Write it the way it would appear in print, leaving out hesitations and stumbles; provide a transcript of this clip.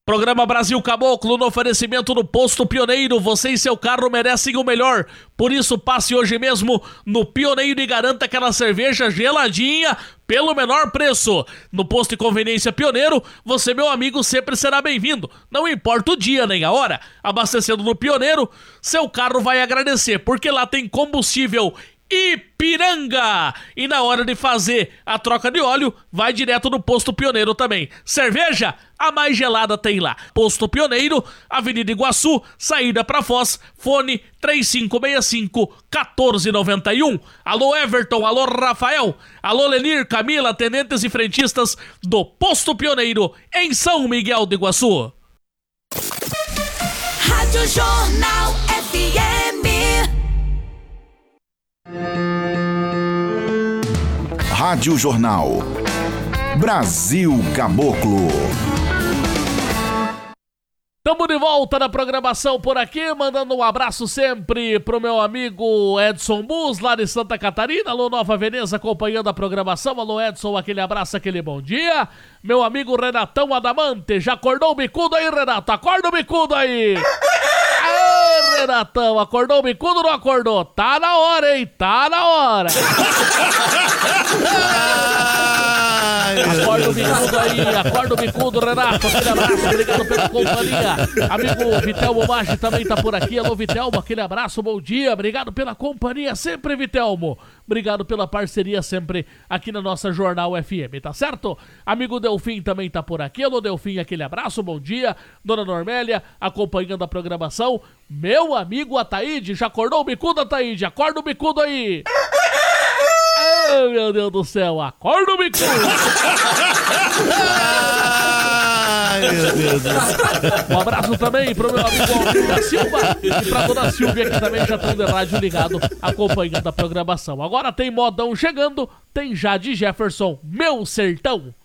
Programa Brasil Caboclo no oferecimento do Posto Pioneiro. Você e seu carro merecem o melhor. Por isso, passe hoje mesmo no Pioneiro e garanta aquela cerveja geladinha pelo menor preço. No Posto e Conveniência Pioneiro, você, meu amigo, sempre será bem-vindo. Não importa o dia nem a hora. Abastecendo no Pioneiro, seu carro vai agradecer, porque lá tem combustível Ipiranga! E na hora de fazer a troca de óleo, vai direto no Posto Pioneiro também. Cerveja? A mais gelada tem lá. Posto Pioneiro, Avenida Iguaçu, saída pra Foz, fone 3565-1491. Alô Everton, alô Rafael, alô Lenir, Camila, tenentes e frentistas do Posto Pioneiro, em São Miguel do Iguaçu. Rádio Jornal FM. Rádio Jornal Brasil Caboclo. Tamo de volta na programação por aqui, mandando um abraço sempre pro meu amigo Edson Bus, lá de Santa Catarina. Alô, Nova Veneza, acompanhando a programação. Alô, Edson, aquele abraço, aquele bom dia. Meu amigo Renatão Adamante, já acordou o bicudo aí, Renato? Acorda o bicudo aí! Aê, Renatão, acordou o bicudo ou não acordou? Tá na hora, hein? Tá na hora! Acorda o bicudo aí, acorda o bicudo, Renato, aquele abraço, obrigado pela companhia. Amigo Vitelmo Maggi também tá por aqui. Alô, Vitelmo, aquele abraço, bom dia, obrigado pela companhia sempre, Vitelmo. Obrigado pela parceria sempre aqui na nossa Jornal FM, tá certo? Amigo Delfim também tá por aqui. Alô, Delfim, aquele abraço, bom dia. Dona Normélia, acompanhando a programação. Meu amigo Ataíde, já acordou o bicudo, Ataíde? Acorda o bicudo aí. Oh, meu Deus do céu, acorda o bicudo. Ai, meu Deus do céu. Um abraço também pro meu amigo Alvin da Silva e pra dona Silvia, que também já estão de rádio ligado, acompanhando a programação. Agora tem modão chegando, tem Jade Jefferson, Meu Sertão.